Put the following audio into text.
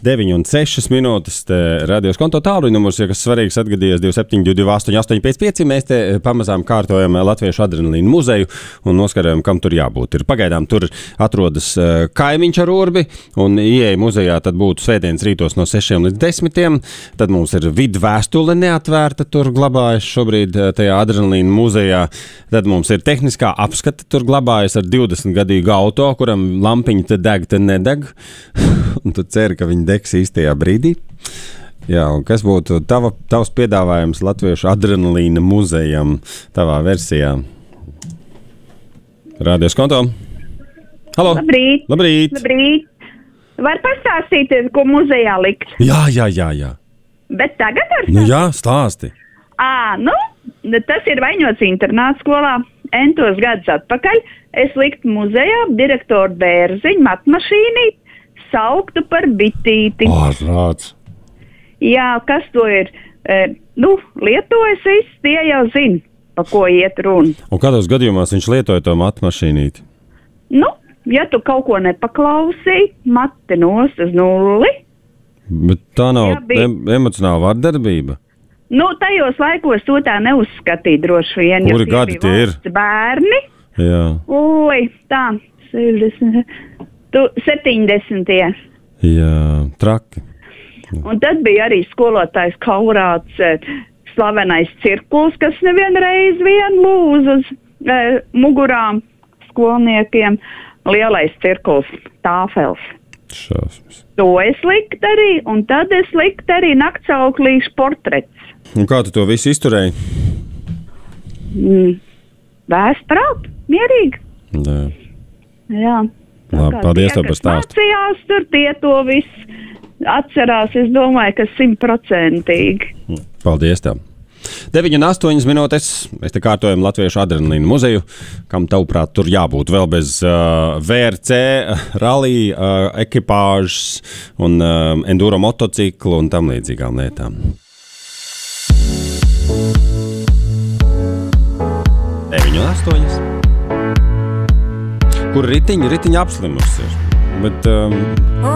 9,6 minūtes. Radios konto tālruņa numurs, ja kas svarīgs atgadījies 27228885. Mēs te pamazām kārtojam Latviešu adrenalīnu muzeju un noskarējam, kam tur jābūt. Pagaidām tur atrodas kaimiņš ar urbi, un ieeja muzejā tad būtu svētdienas rītos no 6 līdz 10. Tad mums ir vidu vēstule neatvērta, tur glabājas šobrīd tajā adrenalīnu muzejā. Tad mums ir tehniskā apskata, tur glabājas ar 20-gadīgu auto, kuram lampiņa te deg, te nedeg. Un tu ceri, ka viņi degs īstajā brīdī. Jā, un kas būtu tavs piedāvājums Latviešu adrenalīna muzejam tavā versijā? Radios konto. Halo! Labrīt! Labrīt! Labrīt! Var pastāstīt, ko muzejā likt? Jā. Bet tagad ar Jā, stāsti. Tas ir Vaņots internātskolā. Entos gadus atpakaļ es liktu muzejā direktoru Bērziņu matmašīnīt, sauktu par bitīti. Ārprāts. Jā, kas to ir? Lietojas viss, tie jau zina, pa ko iet runa. Un kādos gadījumos viņš lietoja to matmašīnīti? Ja tu kaut ko nepaklausīji, mati nost uz nulli. Bet tā nav emocionāla vardarbība? Tajos laikos to tā neuzskatīja droši vien. Kuri gadi tie ir? Bērni. Jā. 70. Jā, traki. Un tad bija arī skolotājs Kaurāts, slavenais cirkuls, kas nevienreiz lūz uz mugurām skolniekiem. Lielais cirkuls, tāfels. Šausmas. To es likt arī, un tad es likt arī naktsauklīšu portrets. Un kā tu to visu izturēji? Vēsprāt, mierīgi. Jā. Labi, paldies tev par stāstu. Mācījās tur, tie to visu atcerās, es domāju, ka 100%. Paldies tev. 9,8 minūtes. Mēs te kārtojam Latviešu adrenalīnu muzeju, kam tavuprāt tur jābūt vēl bez VRC, rallī, ekipāžas un enduro motociklu un tam līdzīgām lietām. 9,8. Kur ritiņa apslimusi ir? Bet